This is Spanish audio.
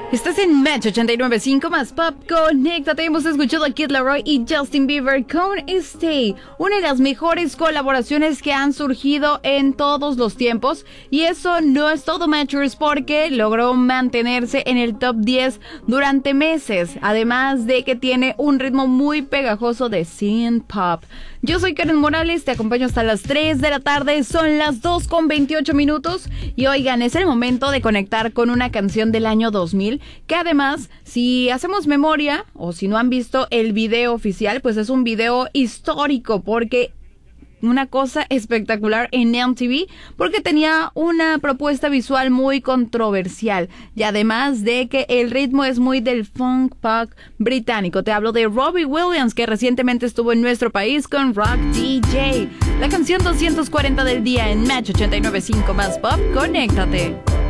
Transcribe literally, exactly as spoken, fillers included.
Estás en Match ochenta y nueve punto cinco más Pop. Conéctate. Hemos escuchado a Kid Laroi y Justin Bieber con Stay, una de las mejores colaboraciones que han surgido en todos los tiempos. Y eso no es todo, Matchers, porque logró mantenerse en el top diez durante meses, además de que tiene un ritmo muy pegajoso de synth pop. Yo soy Karen Morales, te acompaño hasta las tres de la tarde, son las dos con veintiocho minutos. Y oigan, es el momento de conectar con una canción del año dos mil, que además, si hacemos memoria, o si no han visto el video oficial, pues es un video histórico, porque una cosa espectacular en M T V, porque tenía una propuesta visual muy controversial, y además de que el ritmo es muy del funk pop británico. Te hablo de Robbie Williams, que recientemente estuvo en nuestro país con Rock D J. La canción doscientos cuarenta del día en Match ochenta y nueve punto cinco más Pop. Conéctate.